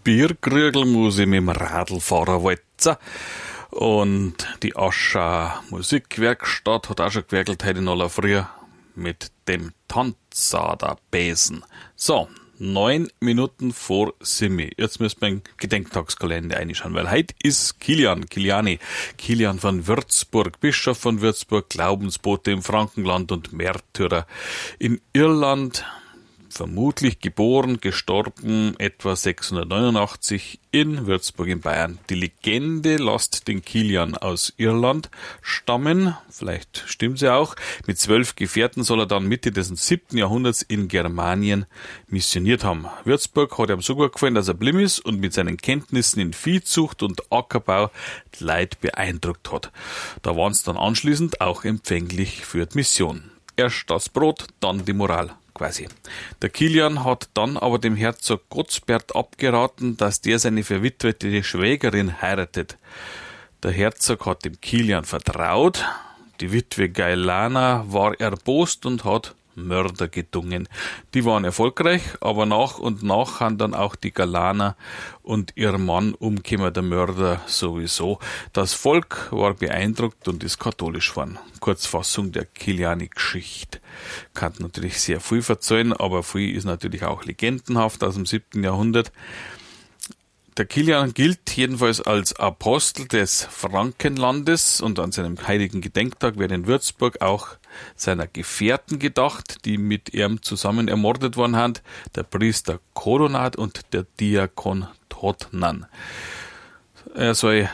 Bierkrügel muss ich mit dem Radl fahren walzen. Und die Ascha Musikwerkstatt hat auch schon gewerkelt heute in aller Früh mit dem Tanzaderbesen. So, 9 Minuten vor 7. Jetzt müssen wir in den Gedenktagskalender reinschauen, weil heute ist Kilian von Würzburg, Bischof von Würzburg, Glaubensbote im Frankenland und Märtyrer in Irland. Vermutlich geboren, gestorben etwa 689 in Würzburg in Bayern. Die Legende lässt den Kilian aus Irland stammen, vielleicht stimmt sie auch. Mit 12 Gefährten soll er dann Mitte des 7. Jahrhunderts in Germanien missioniert haben. Würzburg hat ihm so gut gefallen, dass er blieb ist und mit seinen Kenntnissen in Viehzucht und Ackerbau die Leute beeindruckt hat. Da waren sie dann anschließend auch empfänglich für die Mission. Erst das Brot, dann die Moral. Quasi. Der Kilian hat dann aber dem Herzog Gottsbert abgeraten, dass der seine verwitwete Schwägerin heiratet. Der Herzog hat dem Kilian vertraut, die Witwe Gailana war erbost und hat Mörder gedungen. Die waren erfolgreich, aber nach und nach haben dann auch die Galana und ihr Mann umgekommen, der Mörder sowieso. Das Volk war beeindruckt und ist katholisch geworden. Kurzfassung der Kiliani-Geschichte. Kann natürlich sehr viel verzeihen, aber viel ist natürlich auch legendenhaft aus dem 7. Jahrhundert. Der Kilian gilt jedenfalls als Apostel des Frankenlandes und an seinem heiligen Gedenktag wird in Würzburg auch seiner Gefährten gedacht, die mit ihm zusammen ermordet worden sind, der Priester Kolonat und der Diakon Todnan. Er soll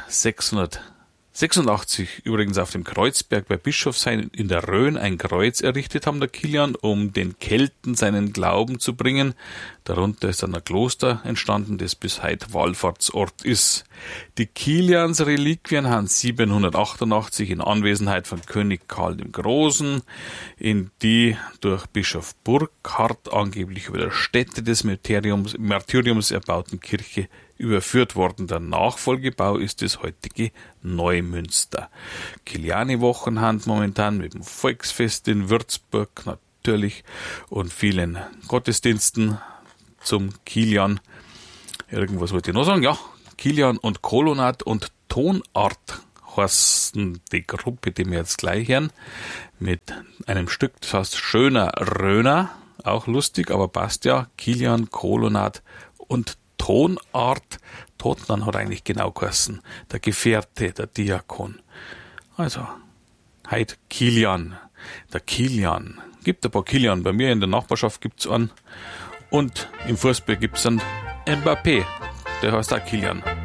686 übrigens auf dem Kreuzberg bei Bischofshain in der Rhön ein Kreuz errichtet haben, der Kilian, um den Kelten seinen Glauben zu bringen. Darunter ist dann ein Kloster entstanden, das bis heute Wallfahrtsort ist. Die Kilians Reliquien haben 788 in Anwesenheit von König Karl dem Großen in die durch Bischof Burkhard angeblich über der Stätte des Martyriums erbauten Kirche überführt worden. Der Nachfolgebau ist das heutige Neumünster. Kiliani-Wochen haben momentan mit dem Volksfest in Würzburg natürlich und vielen Gottesdiensten zum Kilian. Irgendwas wollte ich noch sagen. Ja, Kilian und Kolonat und Tonart heißen die Gruppe, die wir jetzt gleich hören, mit einem Stück, das heißt Schöner Röner, auch lustig, aber passt ja, Kilian, Kolonat und Tonart. Todnan hat eigentlich genau geheißen, der Gefährte, der Diakon. Also, heute Kilian. Der Kilian. Gibt ein paar Kilian. Bei mir in der Nachbarschaft gibt's einen. Und im Fußball gibt's einen Mbappé. Der heißt auch Kilian.